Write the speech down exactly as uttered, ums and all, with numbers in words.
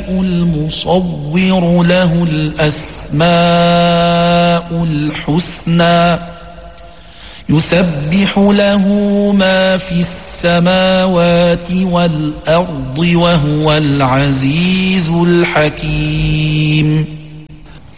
المصور له الأسماء الحسنى يسبح له ما في السماوات والأرض وهو العزيز الحكيم.